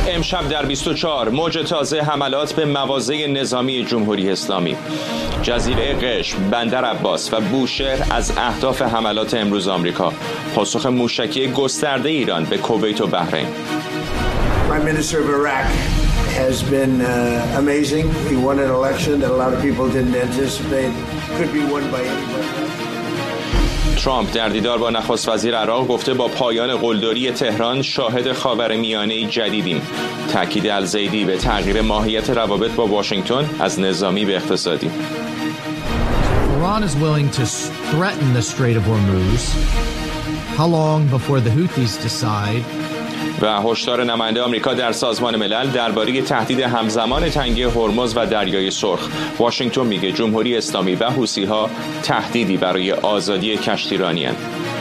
امشب در 24 موج تازه حملات به مواضع نظامی جمهوری اسلامی. جزیره قشم، بندر عباس و بوشهر از اهداف حملات امروز آمریکا. پاسخ موشکی گسترده ایران به کویت و بحرین. Prime Minister of Iraq has been amazing. He won an election that a lot of people didn't anticipate could be won by anybody. ترامپ در دیدار با نخست وزیر عراق گفته با پایان قلدری تهران شاهد خاورمیانه جدیدیم. تاکید الزیدی به تغییر ماهیت روابط با واشنگتن از نظامی به اقتصادی. Iran is willing to threaten the Strait of Hormuz. How long before the Houthis decide? و هشدار نماینده آمریکا در سازمان ملل درباره تهدید همزمان تنگی هرمز و دریای سرخ. واشنگتن میگه جمهوری اسلامی و حوثی‌ها تهدیدی برای آزادی کشتیرانی‌اند.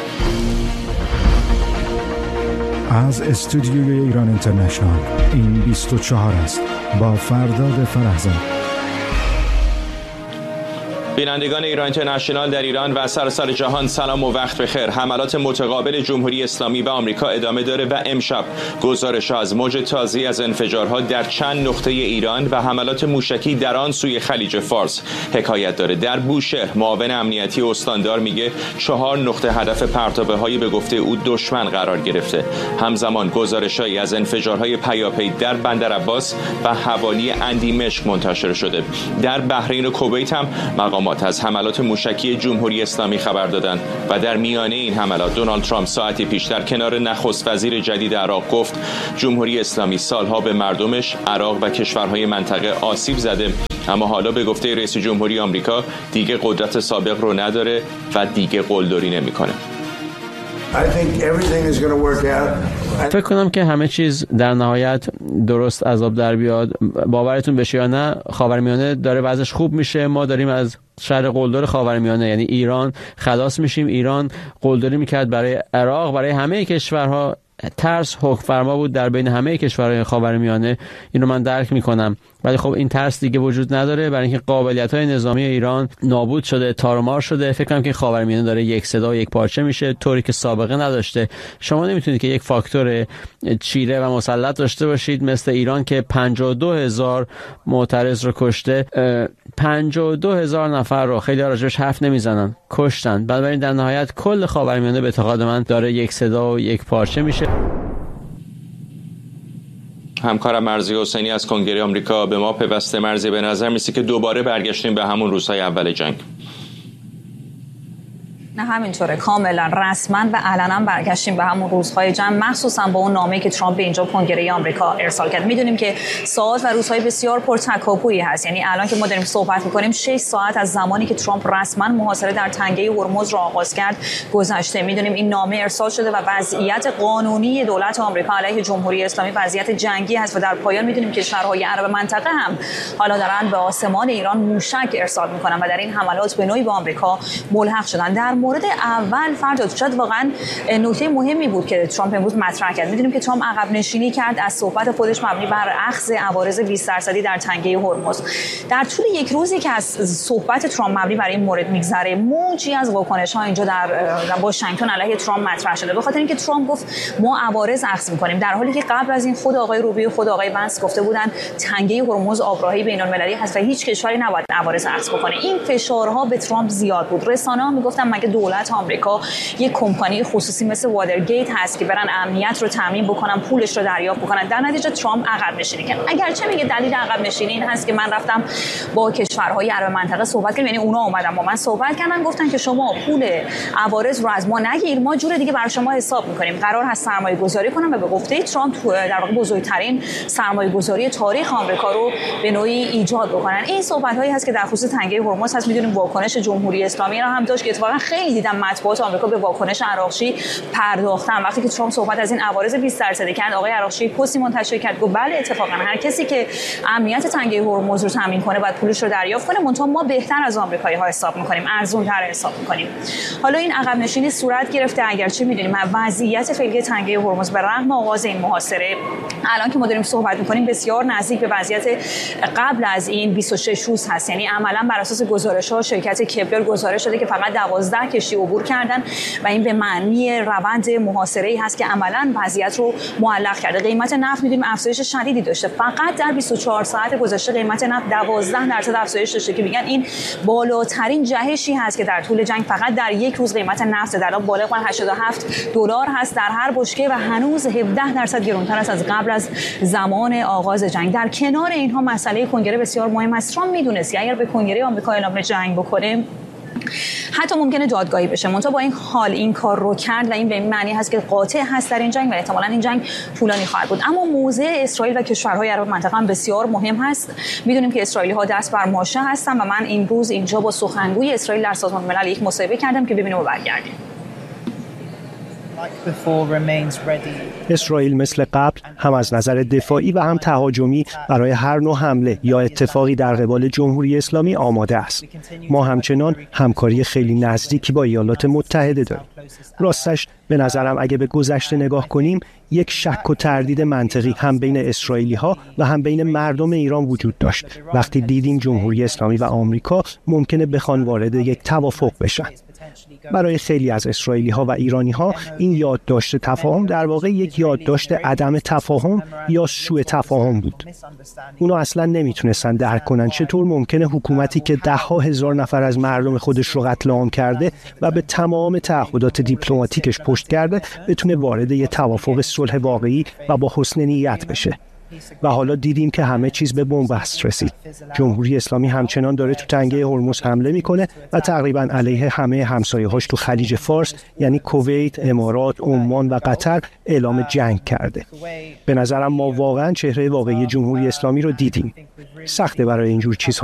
از استودیوی ایران اینترنشنال این 24 است با فرداد فرهزاد. بینندگان ایران اینترنشنال در ایران و سراسر جهان سلام و وقت بخیر. حملات متقابل جمهوری اسلامی و آمریکا ادامه داره و امشب گزارش از موج تازه از انفجارها در چند نقطه ایران و حملات موشکی در آن سوی خلیج فارس حکایت داره. در بوشهر معاون امنیتی استاندار میگه 4 نقطه هدف پرتابه‌های به گفته او دشمن قرار گرفته. همزمان گزارش‌هایی از انفجارهای پیاپی در بندر عباس و حوالی اندیمشق منتشر شده. در بحرین و کویت هم مقامات از حملات موشکی جمهوری اسلامی خبر دادند و در میانه این حملات دونالد ترامپ ساعتی پیش در کنار نخست وزیر جدید عراق گفت جمهوری اسلامی سالها به مردمش، عراق و کشورهای منطقه آسیب زده، اما حالا به گفته رئیس جمهوری آمریکا دیگه قدرت سابق رو نداره و دیگه قلدری نمیکنه. فکر کنم که همه چیز در نهایت درست از آب در بیاد. باورتون بشه یا نه خاورمیانه داره وضعش خوب میشه. ما داریم از شر قلدر خاورمیانه یعنی ایران خلاص میشیم. ایران قلدری میکرد برای عراق، برای همه کشورها. ترس حکم فرما بود در بین همه کشورهای خاورمیانه. اینو من درک میکنم، ولی خب این ترس دیگه وجود نداره برای اینکه قابلیت‌های نظامی ایران نابود شده، تارمار شده. فکر کنم که خاورمیانه داره یک صدا و یک پارچه میشه طوری که سابقه نداشته. شما نمیتونید که یک فاکتور چیره و مسلط داشته باشید مثل ایران که 52,000 معترض رو کشته. 52,000 نفر رو خیلی راجبش حرف نمیزنن کشتن. بنابراین در نهایت کل خاورمیانه به اعتقاد من داره یک صدا و یک پارچه میشه. همکارم مرضی حسینی از کنگره آمریکا به ما پیوسته. مرضی، به نظر میسه که دوباره برگشتیم به همون روزهای اول جنگ. نه همینطوره، کاملا رسما و علنا برگشتیم به همون روزهای جنگ، مخصوصا با اون نامه‌ای که ترامپ به اینجا کنگره آمریکا ارسال کرد. میدونیم که ساعات و روزهای بسیار پرتکاپویی هست، یعنی الان که ما داریم صحبت می‌کنیم 6 ساعت از زمانی که ترامپ رسما محاصره در تنگه هرمز را آغاز کرد گذشته. میدونیم این نامه ارسال شده و وضعیت قانونی دولت آمریکا علیه جمهوری اسلامی وضعیت جنگی هست و در پایان میدونیم کشورهای عرب منطقه هم حالا دارن به آسمان ایران موشک ارسال می‌کنن و در این حملات به نوعی به آمریکا ملحق شدن. در مورد اول فرداد شاید واقعا نکته مهمی بود که ترامپ امروز مطرح کرد. می‌دونیم که ترامپ عقب نشینی کرد از صحبت خودش مبنی بر اخذ عوارض 20% در تنگه هرمز. در طول یک روزی که از صحبت ترامپ مبنی بر این مورد میگذره، موجی از واکنش‌ها اینجا در واشنگتن علیه ترامپ مطرح شده، به خاطر اینکه ترامپ گفت ما عوارض اخذ می‌کنیم، در حالی که قبل از این خود آقای روبیو، خود آقای ونس گفته بودن تنگه هرمز آبراهی بین‌المللی هست و هیچ کشوری نباید عوارض اخذ بکنه. این فشارها به ترامپ زیاد بود. رسانه‌ها میگفتن مگه دولت آمریکا یک کمپانی خصوصی مثل وادرگیت هست که برن امنیت رو تامین بکنن، پولش رو دریافت بکنن؟ در نتیجه ترامپ عقب نشینی کرد. اگرچه میگه دلیل عقب نشینی این هست که من رفتم با کشورهای عرب منطقه صحبت کردم، یعنی اونا اومدن با من صحبت کردن، گفتن که شما پول عوارض رو از ما نگیر، ما جور دیگه برای شما حساب می‌کنیم، قرار هست سرمایه‌گذاری کنم. و به گفته ترامپ در واقع بزرگترین سرمایه‌گذاری تاریخ آمریکا رو به نوعی ایجاد بکنن. این صحبت‌هایی هست که در خصوص تنگه هرمز هست. می‌دونیم واکنش جمهوری اسلامی را هم داشت که اتفاقا خیلی دیدم مطبوعات آمریکا به واکنش عراقچی پرداختن. وقتی که ترامپ صحبت از این عوارض 20% کرد، آقای عراقچی پستی منتشر کرد گفت بله اتفاقا هر کسی که امنیت تنگه هرمز رو تامین کنه باید پولش رو دریافت کنه، منتها ما بهتر از آمریکایی‌ها حساب می‌کنیم، ارزان‌تر حساب می‌کنیم. حالا این عقب نشینی صورت گرفته، اگرچه می‌دونیم وضعیت فعلی تنگه هرمز به رغم آغاز این محاصره الان که ما داریم صحبت می‌کنیم بسیار نزدیک به وضعیت قبل از این 26 روز هست. یعنی عملاً بر اساس گزارش‌ها شرکت کپلر گزارش داده که فقط 12 کشتی عبور کردن و این به معنی روند محاصره‌ای هست که عملاً وضعیت رو معلق کرده. قیمت نفت می‌دونیم افزایش شدیدی داشته. فقط در 24 ساعت گذشته قیمت نفت 12% افزایش داشته که میگن این بالاترین جهشی هست که در طول جنگ فقط در یک روز قیمت نفت در الان بالغ بر $87 هست در هر بشکه و هنوز 17% گرانتر است از قبل از زمان آغاز جنگ. در کنار اینها مسئله کنگره بسیار مهم است. ترامپ میدونست اگر به کنگره آمریکا اعلام جنگ بکنه حتی ممکنه دادگاهی بشه. منتها با این حال این کار رو کرد و این به این معنی هست که قاطع هست در این جنگ و احتمالاً این جنگ طولانی خواهد بود. اما موضع اسرائیل و کشورهای عرب منطقه هم بسیار مهم هست. میدونیم که اسرائیلی‌ها دست بر ماشه هستن و من امروز اینجا با سخنگوی اسرائیل در سازمان ملل یک مصاحبه کردم که ببینیم و برگردیم. اسرائیل مثل قبل هم از نظر دفاعی و هم تهاجمی برای هر نوع حمله یا اتفاقی در قبال جمهوری اسلامی آماده است. ما همچنان همکاری خیلی نزدیکی با ایالات متحده داریم. راستش به نظرم اگه به گذشته نگاه کنیم یک شک و تردید منطقی هم بین اسرائیلی‌ها و هم بین مردم ایران وجود داشت وقتی دیدیم جمهوری اسلامی و آمریکا ممکنه بخوان وارد یک توافق بشن. برای خیلی از اسرائیلی‌ها و ایرانی‌ها این یادداشت تفاهم در واقع یک یادداشت عدم تفاهم یا سوء تفاهم بود. اونا اصلا نمیتونستن درک کنن چطور ممکنه حکومتی که 10,000 نفر از مردم خودش رو قتل عام کرده و به تمام تعهدات دیپلماتیکش پشت کرده بتونه وارد یک توافق صلح واقعی و با حسن نیت بشه. و حالا دیدیم که همه چیز به بنبست رسید. جمهوری اسلامی همچنان داره تو تنگه هرمز حمله میکنه و تقریبا علیه همه همسایه‌هاش تو خلیج فارس یعنی کویت، امارات، عمان و قطر اعلام جنگ کرده. به نظرم ما واقعا چهره واقعی جمهوری اسلامی رو دیدیم. سخته برای اینجور چیزها